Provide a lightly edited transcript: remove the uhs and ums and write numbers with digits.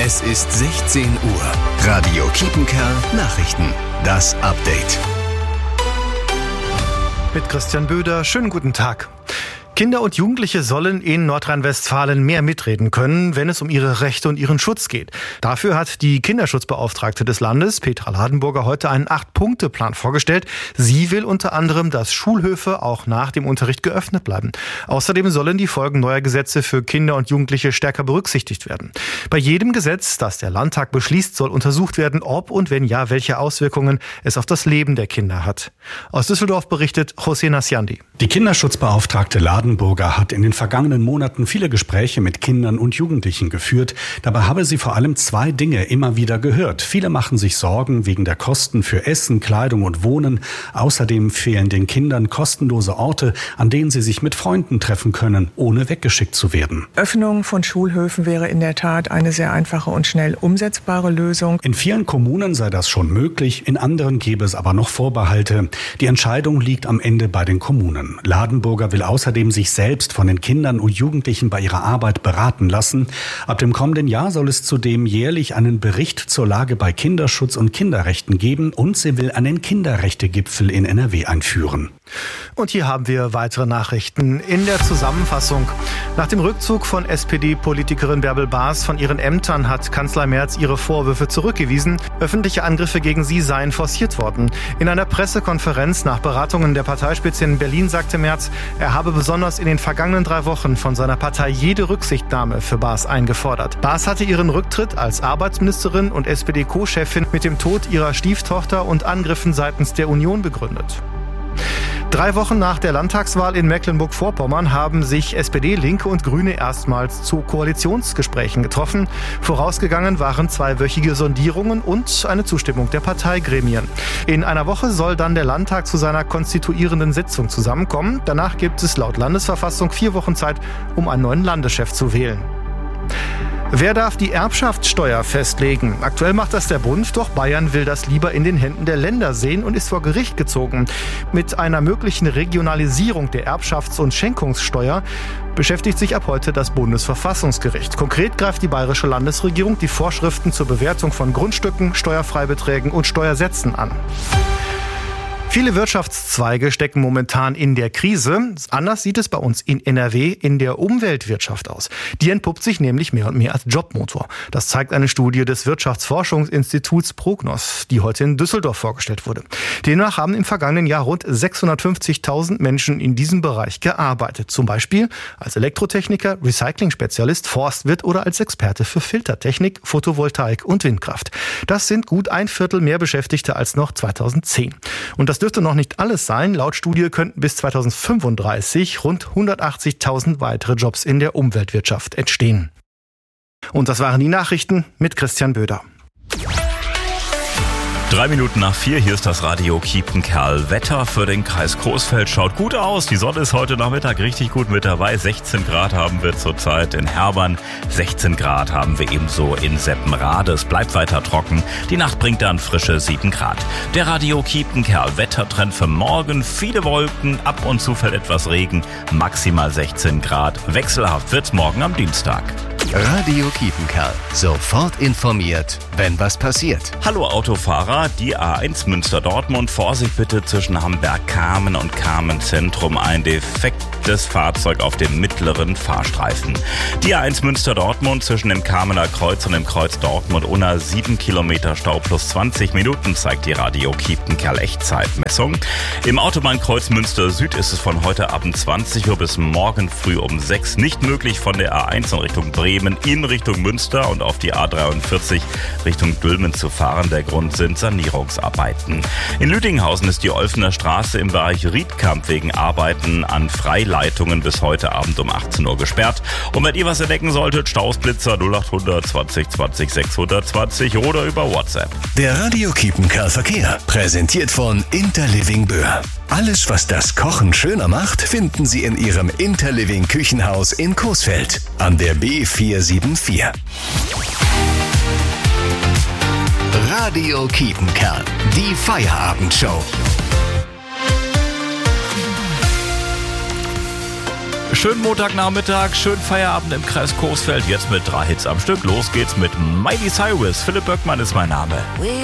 Es ist 16 Uhr. Radio Kiepenkerl Nachrichten. Das Update. Mit Christian Böder. Schönen guten Tag. Kinder und Jugendliche sollen in Nordrhein-Westfalen mehr mitreden können, wenn es um ihre Rechte und ihren Schutz geht. Dafür hat die Kinderschutzbeauftragte des Landes, Petra Ladenburger, heute einen 8-Punkte-Plan vorgestellt. Sie will unter anderem, dass Schulhöfe auch nach dem Unterricht geöffnet bleiben. Außerdem sollen die Folgen neuer Gesetze für Kinder und Jugendliche stärker berücksichtigt werden. Bei jedem Gesetz, das der Landtag beschließt, soll untersucht werden, ob und wenn ja, welche Auswirkungen es auf das Leben der Kinder hat. Aus Düsseldorf berichtet José Nasciandi. Die Kinderschutzbeauftragte Ladenburger hat in den vergangenen Monaten viele Gespräche mit Kindern und Jugendlichen geführt. Dabei habe sie vor allem 2 Dinge immer wieder gehört. Viele machen sich Sorgen wegen der Kosten für Essen, Kleidung und Wohnen. Außerdem fehlen den Kindern kostenlose Orte, an denen sie sich mit Freunden treffen können, ohne weggeschickt zu werden. Öffnung von Schulhöfen wäre in der Tat eine sehr einfache und schnell umsetzbare Lösung. In vielen Kommunen sei das schon möglich, in anderen gäbe es aber noch Vorbehalte. Die Entscheidung liegt am Ende bei den Kommunen. Ladenburger will außerdem sich selbst von den Kindern und Jugendlichen bei ihrer Arbeit beraten lassen. Ab dem kommenden Jahr soll es zudem jährlich einen Bericht zur Lage bei Kinderschutz und Kinderrechten geben und sie will einen Kinderrechtegipfel in NRW einführen. Und hier haben wir weitere Nachrichten in der Zusammenfassung. Nach dem Rückzug von SPD-Politikerin Bärbel Baas von ihren Ämtern hat Kanzler Merz ihre Vorwürfe zurückgewiesen. Öffentliche Angriffe gegen sie seien forciert worden. In einer Pressekonferenz nach Beratungen der Parteispitze in Berlin sagte Merz, er habe besonders in den vergangenen 3 Wochen von seiner Partei jede Rücksichtnahme für Baas eingefordert. Baas hatte ihren Rücktritt als Arbeitsministerin und SPD-Co-Chefin mit dem Tod ihrer Stieftochter und Angriffen seitens der Union begründet. 3 Wochen nach der Landtagswahl in Mecklenburg-Vorpommern haben sich SPD, Linke und Grüne erstmals zu Koalitionsgesprächen getroffen. Vorausgegangen waren 2-wöchige Sondierungen und eine Zustimmung der Parteigremien. In einer Woche soll dann der Landtag zu seiner konstituierenden Sitzung zusammenkommen. Danach gibt es laut Landesverfassung 4 Wochen Zeit, um einen neuen Landeschef zu wählen. Wer darf die Erbschaftssteuer festlegen? Aktuell macht das der Bund, doch Bayern will das lieber in den Händen der Länder sehen und ist vor Gericht gezogen. Mit einer möglichen Regionalisierung der Erbschafts- und Schenkungssteuer beschäftigt sich ab heute das Bundesverfassungsgericht. Konkret greift die bayerische Landesregierung die Vorschriften zur Bewertung von Grundstücken, Steuerfreibeträgen und Steuersätzen an. Viele Wirtschaftszweige stecken momentan in der Krise. Anders sieht es bei uns in NRW in der Umweltwirtschaft aus. Die entpuppt sich nämlich mehr und mehr als Jobmotor. Das zeigt eine Studie des Wirtschaftsforschungsinstituts Prognos, die heute in Düsseldorf vorgestellt wurde. Demnach haben im vergangenen Jahr rund 650.000 Menschen in diesem Bereich gearbeitet. Zum Beispiel als Elektrotechniker, Recycling-Spezialist, Forstwirt oder als Experte für Filtertechnik, Photovoltaik und Windkraft. Das sind gut 1/4 mehr Beschäftigte als noch 2010. Und das dürfte noch nicht alles sein. Laut Studie könnten bis 2035 rund 180.000 weitere Jobs in der Umweltwirtschaft entstehen. Und das waren die Nachrichten mit Christian Böder. 3:03, hier ist das Radio Kiepenkerl. Wetter für den Kreis Coesfeld schaut gut aus. Die Sonne ist heute Nachmittag richtig gut mit dabei. 16 Grad haben wir zurzeit in Herbern. 16 Grad haben wir ebenso in Seppenrade. Es bleibt weiter trocken. Die Nacht bringt dann frische 7 Grad. Der Radio Kiepenkerl Wettertrend für morgen. Viele Wolken, ab und zu fällt etwas Regen. Maximal 16 Grad. Wechselhaft wird's morgen am Dienstag. Radio Kiepenkerl. Sofort informiert, wenn was passiert. Hallo Autofahrer, die A1 Münster-Dortmund. Vorsicht bitte zwischen Hamberg-Kamen und Kamen-Zentrum. Ein defektes Fahrzeug auf dem mittleren Fahrstreifen. Die A1 Münster-Dortmund zwischen dem Kamener Kreuz und dem Kreuz Dortmund-Unna. 7 Kilometer Stau plus 20 Minuten zeigt die Radio Kiepenkerl Echtzeitmessung. Im Autobahnkreuz Münster Süd ist es von heute Abend 20 Uhr bis morgen früh um 6 nicht möglich, von der A1 in Richtung Bremen in Richtung Münster und auf die A43 Richtung Dülmen zu fahren. Der Grund sind Sanierungsarbeiten. In Lüdinghausen ist die Olfener Straße im Bereich Riedkamp wegen Arbeiten an Freileitungen bis heute Abend um 18 Uhr gesperrt. Und wenn ihr was entdecken solltet, Stausblitzer 0800 20 20 620 oder über WhatsApp. Der Radio Kiepenkerl Verkehr, präsentiert von Interliving Böhr. Alles, was das Kochen schöner macht, finden Sie in Ihrem Interliving Küchenhaus in Coesfeld an der B474. Radio Kiepenkerl, die Feierabendshow. Schönen Montagnachmittag, schönen Feierabend im Kreis Coesfeld. Jetzt mit 3 Hits am Stück. Los geht's mit Miley Cyrus. Philipp Böckmann ist mein Name.